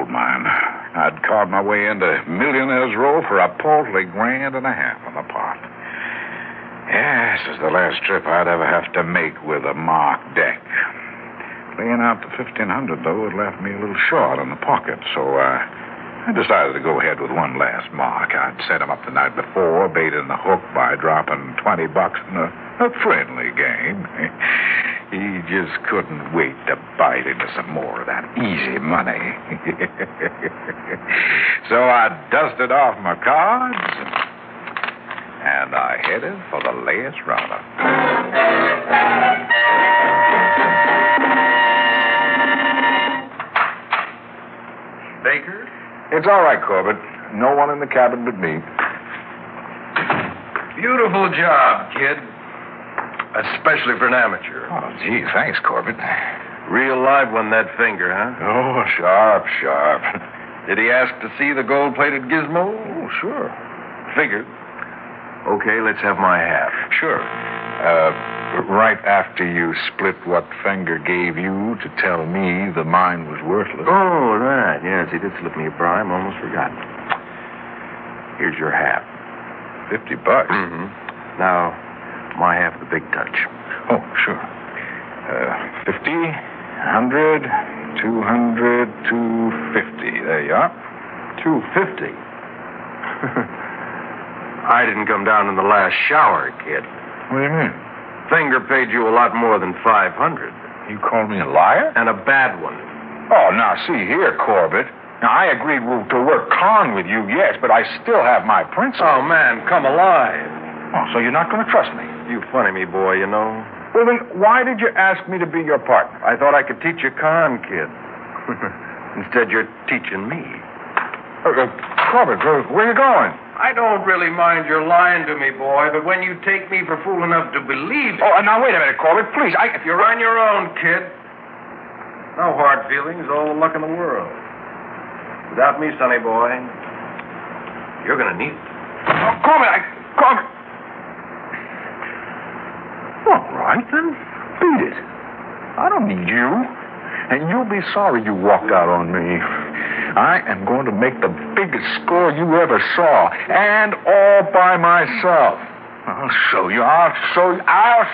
gold mine. I'd carved my way into Millionaire's Row for a paltry $1.5 on the pot. Yes, this is the last trip I'd ever have to make with a marked deck. Playing out the 1,500, though, it left me a little short in the pocket, so I decided to go ahead with one last mark. I'd set him up the night before, baiting the hook by dropping $20 in a friendly game. He just couldn't wait to bite into some more of that easy money. So I dusted off my cards, and I headed for the last roundup. Baker? It's all right, Corbett. No one in the cabin but me. Beautiful job, kid. Especially for an amateur. Oh, gee, thanks, Corbett. Real live one, that finger, huh? Oh, sharp. Did he ask to see the gold-plated gizmo? Oh, sure. Figured. Okay, let's have my half. Sure. Right after you split what Finger gave you to tell me the mine was worthless. Oh, right. Yes, he did slip me a bribe. Almost forgotten. Here's your half. $50. Mm-hmm. Now, my half of the big touch. Oh, sure. 50, 100, 200, 250. There you are. 250? I didn't come down in the last shower, kid. What do you mean? Finger paid you a lot more than 500. You called me a liar? And a bad one. Oh, now, see here, Corbett. Now, I agreed to work con with you, yes, but I still have my principles. Oh, man, come alive. Oh, so you're not going to trust me? You funny me, boy, you know. Well, then, why did you ask me to be your partner? I thought I could teach you con, kid. Instead, you're teaching me. Corbett, where are you going? I don't really mind your lying to me, boy, but when you take me for fool enough to believe it... Oh, now, wait a minute, Corbett, please. You're on your own, kid. No hard feelings, all the luck in the world. Without me, sonny boy, you're going to need it. Oh, Corbett, Corbett. All right, then. Beat it. I don't need you. And you'll be sorry you walked out on me. I am going to make the biggest score you ever saw, and all by myself. I'll show you.